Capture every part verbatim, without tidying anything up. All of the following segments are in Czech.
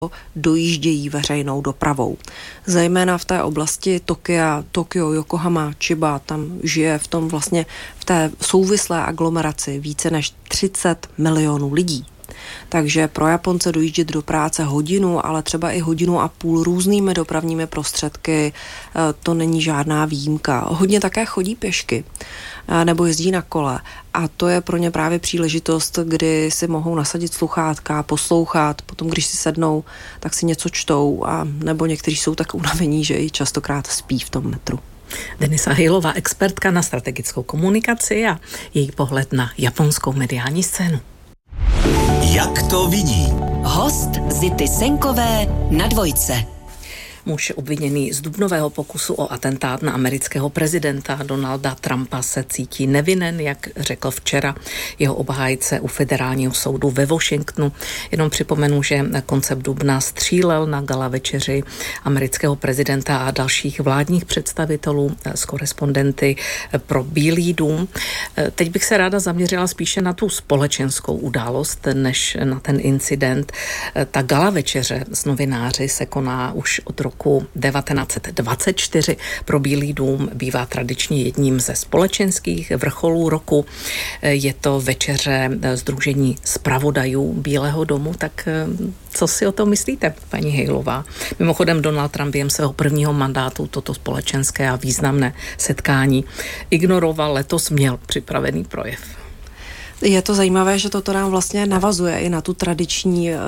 dojíždějí veřejnou dopravou. Zejména v té oblasti Tokia, Tokio, Yokohama, Chiba, tam žije v tom vlastně v té souvislé aglomeraci více než třicet milionů lidí. Takže pro Japonce dojíždět do práce hodinu, ale třeba i hodinu a půl různými dopravními prostředky, to není žádná výjimka. Hodně také chodí pěšky nebo jezdí na kole a to je pro ně právě příležitost, kdy si mohou nasadit sluchátka, poslouchat, potom když si sednou, tak si něco čtou a nebo někteří jsou tak unavení, že i častokrát spí v tom metru. Denisa Hejlová, expertka na strategickou komunikaci a její pohled na japonskou mediální scénu. Jak to vidí? Host Zity Senkové na Dvojce. Muž obviněný z dubnového pokusu o atentát na amerického prezidenta Donalda Trumpa se cítí nevinen, jak řekl včera jeho obhájce u federálního soudu ve Washingtonu. Jenom připomenu, že koncem dubna střílel na gala večeři amerického prezidenta a dalších vládních představitelů s korespondenty pro Bílý dům. Teď bych se ráda zaměřila spíše na tu společenskou událost, než na ten incident. Ta gala večeře s novináři se koná už od roku roku devatenáct set dvacet čtyři. Pro Bílý dům bývá tradičně jedním ze společenských vrcholů roku. Je to večeře Sdružení zpravodajů Bílého domu, tak co si o tom myslíte, paní Hejlová? Mimochodem Donald Trump během svého prvního mandátu toto společenské a významné setkání ignoroval, letos měl připravený projev. Je to zajímavé, že toto nám vlastně navazuje i na tu tradiční uh,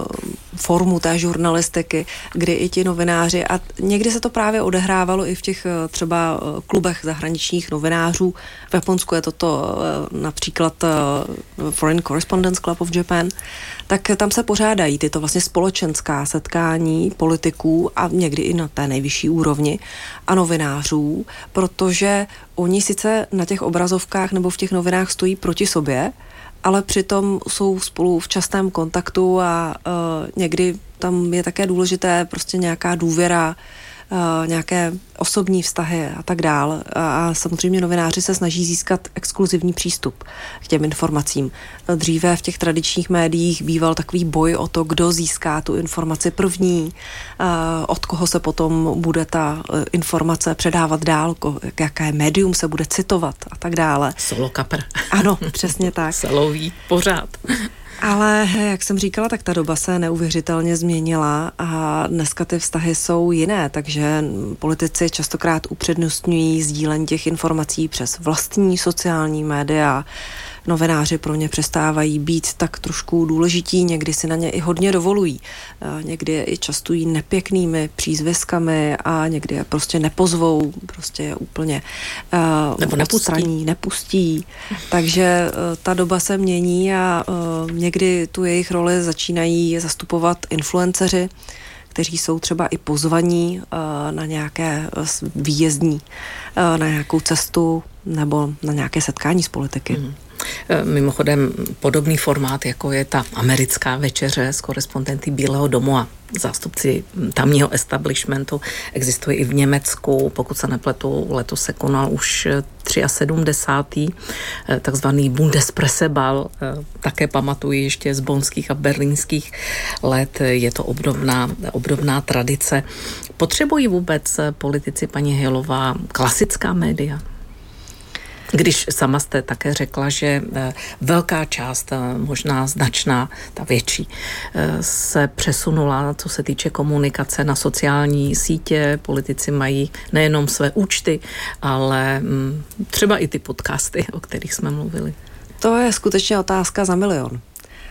formu té žurnalistiky, kdy i ti novináři, a někdy se to právě odehrávalo i v těch uh, třeba uh, klubech zahraničních novinářů. V Japonsku je toto uh, například uh, Foreign Correspondents Club of Japan, tak tam se pořádají tyto vlastně společenská setkání politiků a někdy i na té nejvyšší úrovni a novinářů, protože oni sice na těch obrazovkách nebo v těch novinách stojí proti sobě, ale přitom jsou spolu v častém kontaktu a uh, někdy tam je také důležité prostě nějaká důvěra, uh, nějaké osobní vztahy a tak dál. A, a samozřejmě novináři se snaží získat exkluzivní přístup k těm informacím. Dříve v těch tradičních médiích býval takový boj o to, kdo získá tu informaci první, uh, od koho se potom bude ta uh, informace předávat dál, ko, jaké médium se bude citovat a tak dále. Solo kapr. Ano, přesně tak. Solový pořád. Ale jak jsem říkala, tak ta doba se neuvěřitelně změnila a dneska ty vztahy jsou jiné, takže politici častokrát upřednostňují sdílení těch informací přes vlastní sociální média. Novináři pro ně přestávají být tak trošku důležití, někdy si na ně i hodně dovolují. Někdy je i častují nepěknými přízviskami a někdy je prostě nepozvou, prostě je úplně nebo odstraní, nepustí. Takže ta doba se mění a někdy tu jejich roli začínají zastupovat influenceři, kteří jsou třeba i pozvaní na nějaké výjezdní, na nějakou cestu nebo na nějaké setkání s politiky. Hmm. Mimochodem podobný formát, jako je ta americká večeře s korespondenty Bílého domu a zástupci tamního establishmentu, existuje i v Německu. Pokud se nepletu, letos se konal už sedmdesátý třetí takzvaný Bundespresseball. Také pamatuji ještě z bonských a berlínských let. Je to obdobná, obdobná tradice. Potřebují vůbec politici, paní Hejlová, klasická média? Když sama jste také řekla, že velká část, možná značná, ta větší, se přesunula, co se týče komunikace, na sociální sítě. Politici mají nejenom své účty, ale třeba i ty podcasty, o kterých jsme mluvili. To je skutečně otázka za milion.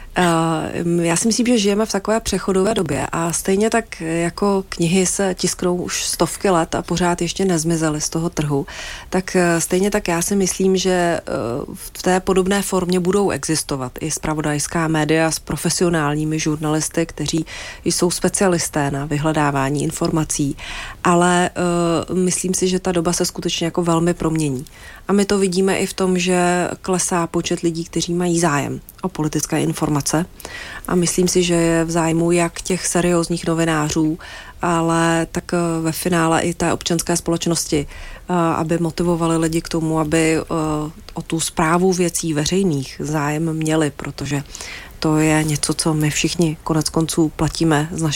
Já si myslím, že žijeme v takové přechodové době a stejně tak jako knihy se tisknou už stovky let a pořád ještě nezmizely z toho trhu, tak stejně tak já si myslím, že v té podobné formě budou existovat i zpravodajská média s profesionálními žurnalisty, kteří jsou specialisté na vyhledávání informací, ale myslím si, že ta doba se skutečně jako velmi promění. A my to vidíme i v tom, že klesá počet lidí, kteří mají zájem o politické informace. A myslím si, že je v zájmu jak těch seriózních novinářů, ale tak ve finále i té občanské společnosti, aby motivovali lidi k tomu, aby o tu správu věcí veřejných zájem měli, protože to je něco, co my všichni konec konců platíme z našeho